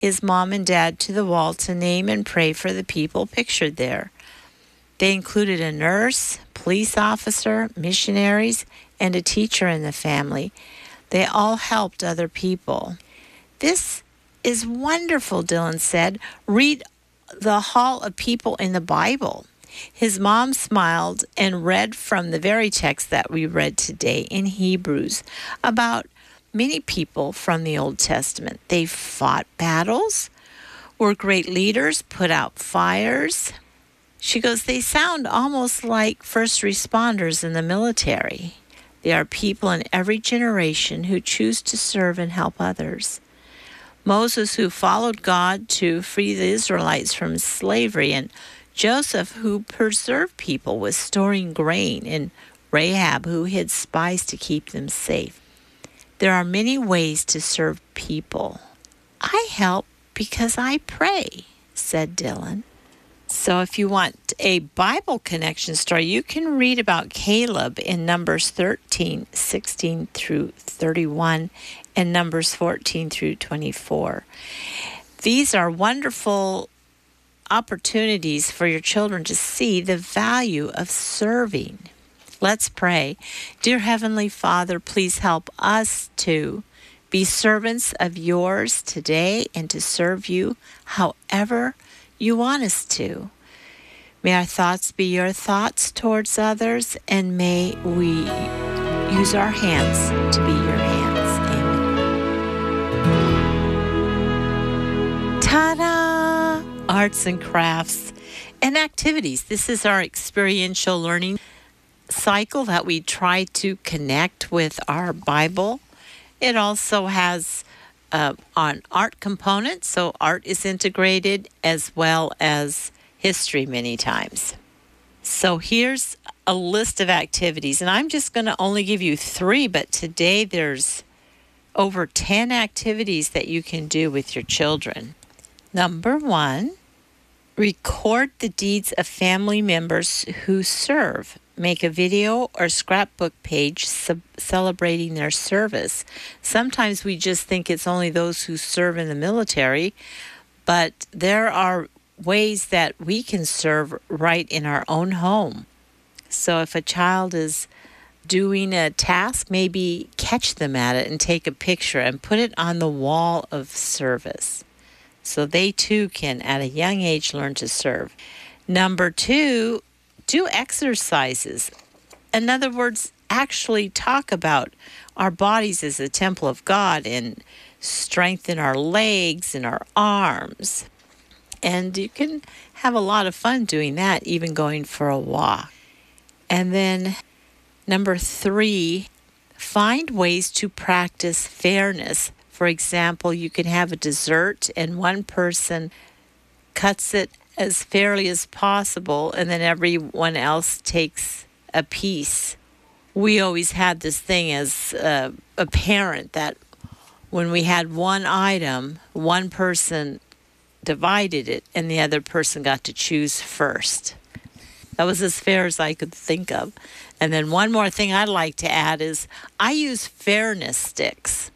his mom and dad to the wall to name and pray for the people pictured there. They included a nurse, police officer, missionaries, and a teacher in the family. They all helped other people. This is wonderful, Dylan said. Read the Hall of People in the Bible. His mom smiled and read from the very text that we read today in Hebrews about many people from the Old Testament. They fought battles, were great leaders, put out fires. She goes, they sound almost like first responders in the military. They are people in every generation who choose to serve and help others. Moses, who followed God to free the Israelites from slavery, and Joseph, who preserved people with storing grain, and Rahab, who hid spies to keep them safe. There are many ways to serve people. I help because I pray, said Dylan. So if you want a Bible connection story, you can read about Caleb in Numbers 13, 16 through 31, and Numbers 14 through 24. These are wonderful opportunities for your children to see the value of serving. Let's pray. Dear Heavenly Father, please help us to be servants of yours today and to serve you however you want us to. May our thoughts be your thoughts towards others, and may we use our hands to be your hands. Amen. Ta-da! Arts and crafts and activities. This is our experiential learning cycle that we try to connect with our Bible. It also has an art component, so art is integrated as well as history many times. So here's a list of activities, and I'm just going to only give you 3, but today there's over 10 activities that you can do with your children. Number 1, record the deeds of family members who serve. Make a video or scrapbook page celebrating their service. Sometimes we just think it's only those who serve in the military, but there are ways that we can serve right in our own home. So if a child is doing a task, maybe catch them at it and take a picture and put it on the wall of service, so they too can, at a young age, learn to serve. Number 2, do exercises. In other words, actually talk about our bodies as a temple of God and strengthen our legs and our arms. And you can have a lot of fun doing that, even going for a walk. And then number 3, find ways to practice fairness. For example, you can have a dessert and one person cuts it as fairly as possible, and then everyone else takes a piece. We always had this thing as a parent that when we had one item, one person divided it and the other person got to choose first. That was as fair as I could think of. And then one more thing I'd like to add is I use fairness sticks.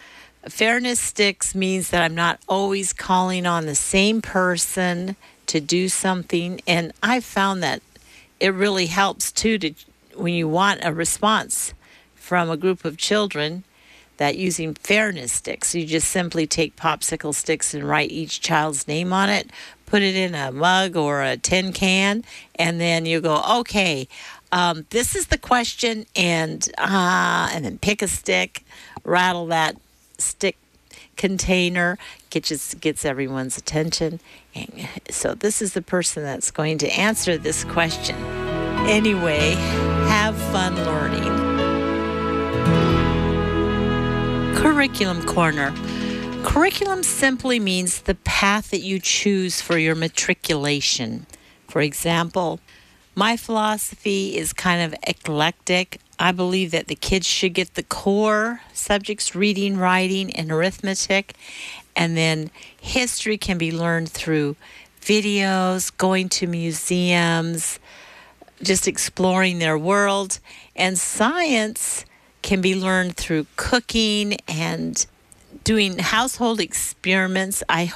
Fairness sticks means that I'm not always calling on the same person to do something, and I found that it really helps too when you want a response from a group of children, that using fairness sticks, you just simply take popsicle sticks and write each child's name on it, put it in a mug or a tin can, and then you go, okay, this is the question, and then pick a stick, rattle that stick container, gets everyone's attention. And so this is the person that's going to answer this question. Anyway, have fun learning. Curriculum Corner. Curriculum simply means the path that you choose for your matriculation. For example, my philosophy is kind of eclectic. I believe that the kids should get the core subjects, reading, writing, and arithmetic. And then history can be learned through videos, going to museums, just exploring their world. And science can be learned through cooking and doing household experiments. I